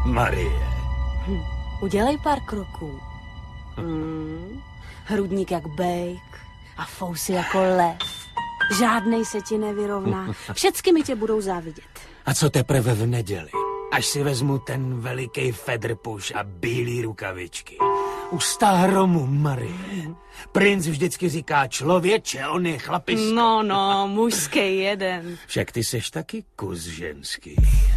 Marie. Udělej pár kroků. Hrudník jak bejk a fousy jako lev. Žádnej se ti nevyrovná. Všecky mi tě budou závidět. A co teprve v neděli? Až si vezmu ten veliký fedrpuš a bílý rukavičky. U hromu, Marie. Princ vždycky říká člověče, on je chlapisko. No, mužský jeden. Však ty seš taky kus ženský.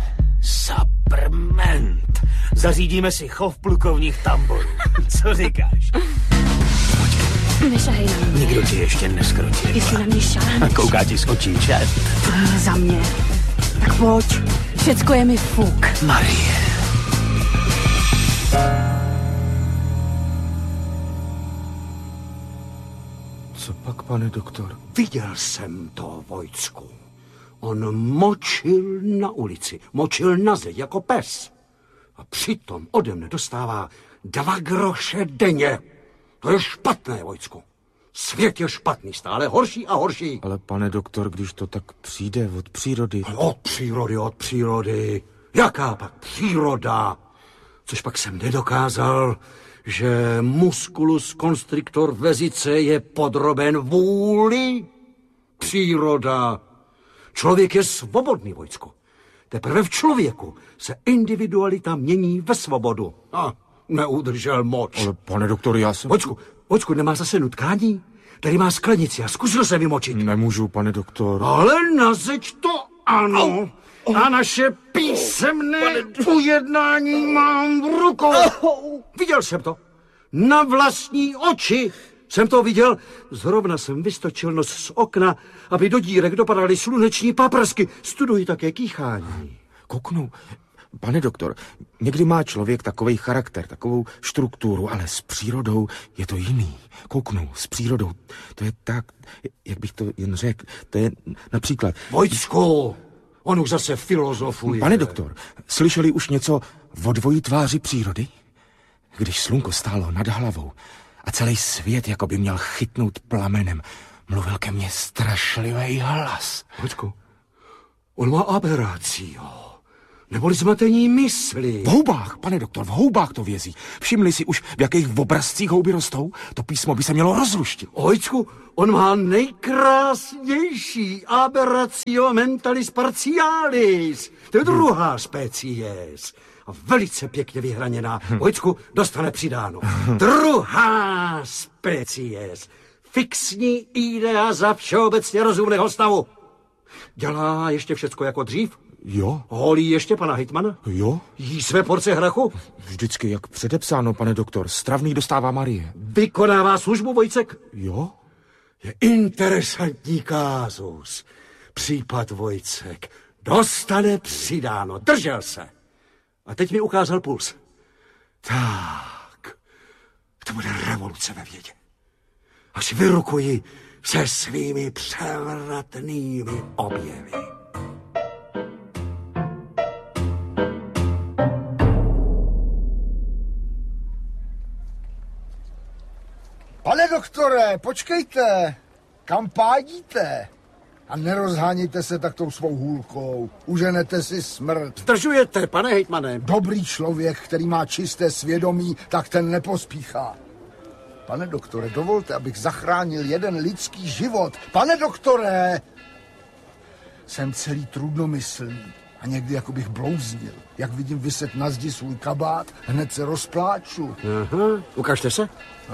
Saprment. Zařídíme si chov plukovních tamborů. Co říkáš? Nešahej na mě. Nikdo ti ještě neskrotil. Ty si na mě šáhneš. A kouká ti z očí čert. Za mě. Tak pojď. Všecko je mi fuk. Marie. Co pak, pane doktor? Viděl jsem to, Vojtsku. On močil na ulici, močil na zeď jako pes. A přitom ode mne dostává 2 groše denně. To je špatné, Vojtsku. Svět je špatný, stále horší a horší. Ale pane doktor, když to tak přijde od přírody... Od přírody. Jaká pak příroda? Což pak jsem nedokázal, že musculus constrictor vezice je podroben vůli. Příroda. Člověk je svobodný, Vojtsku. Teprve v člověku se individualita mění ve svobodu. Neudržel moč. Ale pane doktor, já jsem... Vojtsku, nemá zase nutkání? Tady má sklenici a zkusil se vymočit. Nemůžu, pane doktor. Ale na zeď to ano. A naše písemné ujednání mám v rukou. Viděl jsem to. Na vlastní oči jsem to viděl. Zrovna jsem vystočil nos z okna, aby do dírek dopadaly sluneční paprsky. Studuji také kýchání. Kouknu. Pane doktor, někdy má člověk takovej charakter, takovou strukturu, ale s přírodou je to jiný. Kouknu, s přírodou, to je tak, jak bych to jen řekl, to je například... Vojtsku, on už zase filozofuje. Pane doktor, slyšeli už něco o dvojí tváři přírody? Když slunko stálo nad hlavou a celý svět jako by měl chytnout plamenem, mluvil ke mně strašlivý hlas. Vojtsku, on má aberaci, jo. Neboli zmatení mysli. V houbách, pane doktor, v houbách to vězí. Všimli si už, v jakých obrazcích houby rostou? To písmo by se mělo rozluštit. Vojtsku, on má nejkrásnější aberratio mentalis partialis. To je druhá species. A velice pěkně vyhraněná. Vojtsku, dostane přidáno. Druhá species. Fixní idea za všeobecně rozumného stavu. Dělá ještě všecko jako dřív? Jo. Holí ještě pana hejtmana? Jo. Jí své porce hrachu? Vždycky jak předepsáno, pane doktor. Stravný dostává Marie. Vykonává službu, Vojcek? Jo. Je interesantní kázus. Případ Vojcek. Dostane přidáno. Držel se. A teď mi ukázal puls. Tak. To bude revoluce ve vědě. Až vyrukuji se svými převratnými objevy. Pane doktore, počkejte, kam pádíte? A nerozhánějte se tak tou svou hůlkou, uženete si smrt. Zdržujete, pane hejtmane. Dobrý člověk, který má čisté svědomí, tak ten nepospíchá. Pane doktore, dovolte, abych zachránil jeden lidský život. Pane doktore! Jsem celý trudnomyslný a někdy jako bych blouznil. Jak vidím viset na zdi svůj kabát, hned se rozpláču. Aha, ukažte se.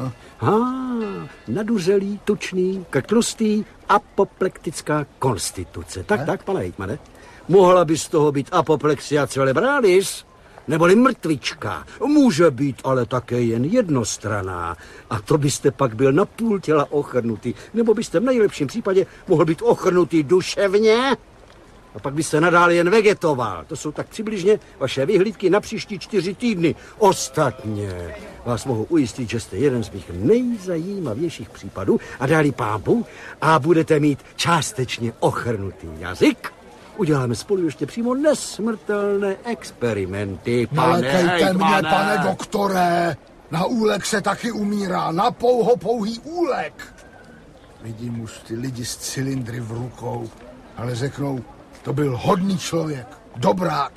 Naduřelý, tučný, krknustý, apoplektická konstituce. Tak, pane hejtmane. Mohla by z toho být apoplexia cerebralis, neboli mrtvička. Může být ale také jen jednostranná. A to byste pak byl na půl těla ochrnutý. Nebo byste v nejlepším případě mohl být ochrnutý duševně. A pak byste nadále jen vegetoval. To jsou tak přibližně vaše vyhlídky na příští 4 týdny. Ostatně vás mohu ujistit, že jste jeden z mých nejzajímavějších případů a dali pámbu a budete mít částečně ochrnutý jazyk. Uděláme spolu ještě přímo nesmrtelné experimenty, pane Nalekejte mě, hejtmane. pane doktore. Na úlek se taky umírá, na pouhý úlek. Vidím už ty lidi s cylindry v rukou, ale řeknou, to byl hodný člověk, dobrák.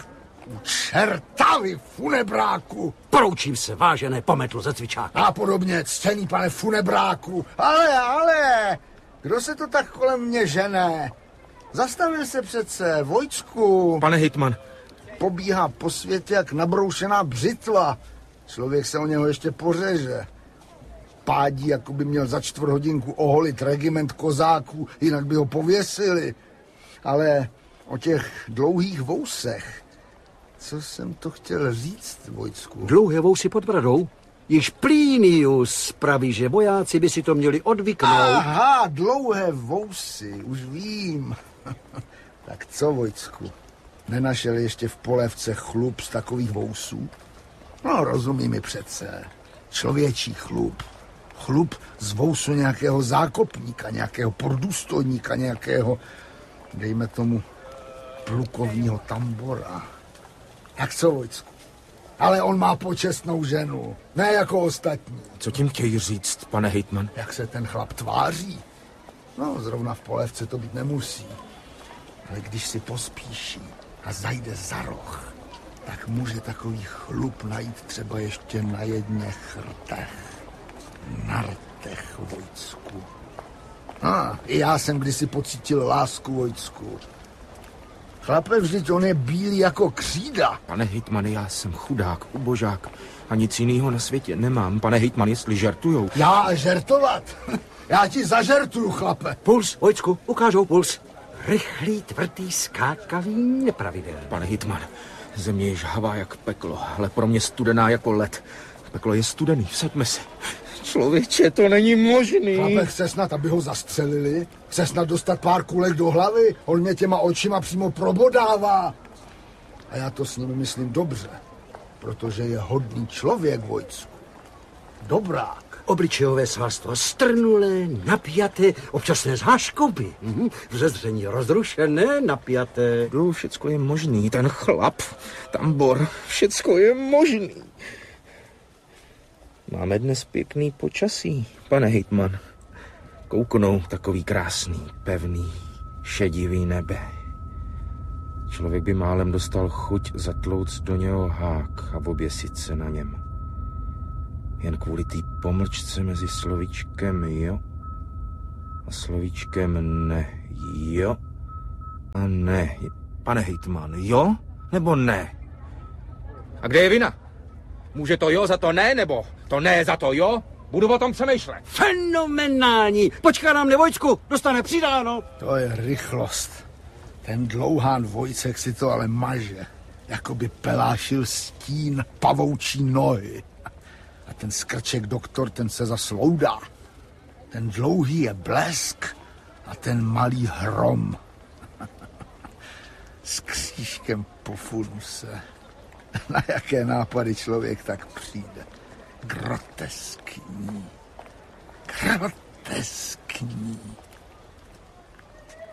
Čertavi, funebráku! Poroučím se, vážené pometlo ze cvičáka. A podobně, ctěný pane funebráku. Ale, kdo se to tak kolem mě žene? Zastavil se přece, Vojtsku. Pane hejtman. Pobíhá po světě jak nabroušená břitva. Člověk se o něho ještě pořeže. Pádí, jako by měl za 4 hodinku oholit regiment kozáků, jinak by ho pověsili. Ale o těch dlouhých vousech, co jsem to chtěl říct, Vojtsku? Dlouhé vousy pod bradou? Již Plinius praví, že vojáci by si to měli odvyknout. Aha, dlouhé vousy, už vím. Tak co, Vojtsku? Nenašel ještě v polévce chlup z takových vousů? No, rozumí mi přece. Člověčí chlup. Chlup z vousu nějakého zákopníka, nějakého pordůstojníka, nějakého, dejme tomu, plukovního tambora. Tak co, Vojtsku? Ale on má počestnou ženu, ne jako ostatní. Co tím chtějí říct, pane hejtman? Jak se ten chlap tváří? No, zrovna v polévce to být nemusí. Ale když si pospíší a zajde za roh, tak může takový chlup najít třeba ještě na jedné chrtech. Na rtech, Vojtsku. I já jsem kdysi pocítil lásku, Vojtsku. Chlape, vždyť on je bílý jako křída. Pane hejtmane, já jsem chudák, ubožák a nic jiného na světě nemám. Pane hejtman, jestli žertujou. Já žertovat? Já ti zažertuju, chlape. Puls, Vojtsku, ukážou puls. Rychlý, tvrdý, skákavý, nepravidelný. Pane hejtman, země je žhavá jak peklo, ale pro mě studená jako led. Peklo je studený, vsaďme se. Člověče, to není možný. Chlape, chce snad, aby ho zastřelili? Chce snad dostat pár kulek do hlavy? On mě těma očima přímo probodává. A já to s ním myslím dobře, protože je hodný člověk, Vojtsku. Dobrák. Obličejové svalstvo strnulé, napjaté, občasné záškopy. Vzezření rozrušené, napjaté. Všecko je možný, ten chlap, tambor, všecko je možný. Máme dnes pěkný počasí, pane hejtman. Kouknou takový krásný, pevný, šedivý nebe. Člověk by málem dostal chuť zatlouct do něho hák a oběsit se na něm. Jen kvůli té pomlčce mezi slovíčkem jo a slovíčkem ne. Jo a ne. Pane hejtman, jo nebo ne? A kde je vina? Může to jo za to ne, nebo to ne za to jo? Budu o tom přemýšlet. Fenomenální. Počká nám Vojtsku, dostane přidáno. To je rychlost. Ten dlouhán Vojcek si to ale maže. Jako by pelášil stín pavoučí nohy. A ten skrček doktor, ten se zasloudá. Ten dlouhý je blesk a ten malý hrom. S křížkem po funuse. Na jaké nápady člověk tak přijde. Groteskní. Groteskní.